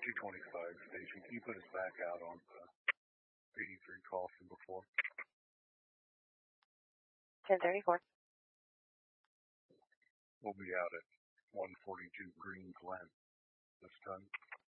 225 station. Can you put us back out on the 83 call from before? 1034. We'll be out at 142 Green Glen this time.